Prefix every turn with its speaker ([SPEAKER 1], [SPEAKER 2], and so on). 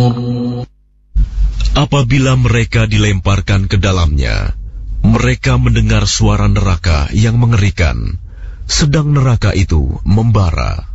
[SPEAKER 1] Apabila mereka dilemparkan ke dalamnya, mereka mendengar suara neraka yang mengerikan, sedang neraka itu membara.